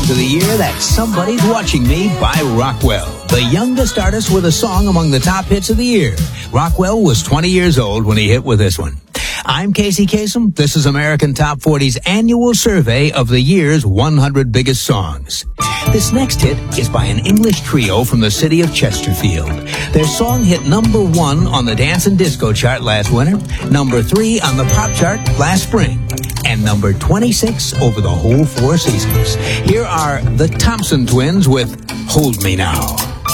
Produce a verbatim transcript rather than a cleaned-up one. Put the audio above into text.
to the year that Somebody's Watching Me by Rockwell, the youngest artist with a song among the top hits of the year. Rockwell was twenty years old when he hit with this one. I'm Casey Kasem. This is American Top forty's annual survey of the year's one hundred biggest songs. This next hit is by an English trio from the city of Chesterfield. Their song hit number one on the dance and disco chart last winter, number three on the pop chart last spring, and number twenty-six over the whole four seasons. Here are the Thompson Twins with Hold Me Now.